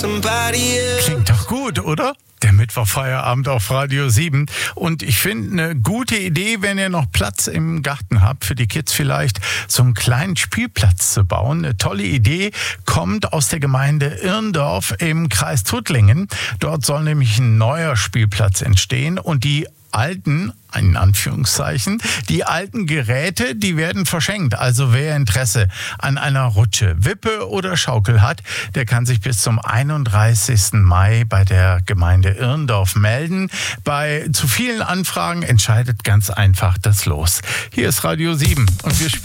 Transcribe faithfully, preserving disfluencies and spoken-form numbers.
Klingt doch gut, oder? Der Mittwochfeierabend auf Radio sieben. Und ich finde eine gute Idee, wenn ihr noch Platz im Garten habt, für die Kids vielleicht so einen kleinen Spielplatz zu bauen. Eine tolle Idee kommt aus der Gemeinde Irndorf im Kreis Tuttlingen. Dort soll nämlich ein neuer Spielplatz entstehen und die alten, in Anführungszeichen, die alten Geräte, die werden verschenkt. Also wer Interesse an einer Rutsche, Wippe oder Schaukel hat, der kann sich bis zum einunddreißigsten Mai bei der Gemeinde Irndorf melden. Bei zu vielen Anfragen entscheidet ganz einfach das Los. Hier ist Radio sieben und wir